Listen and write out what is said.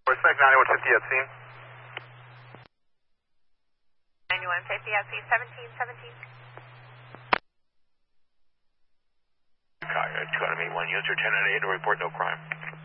Respect 9150 at scene. 9150 at scene, 1717. Car 281 user 10 at 8 to report no crime.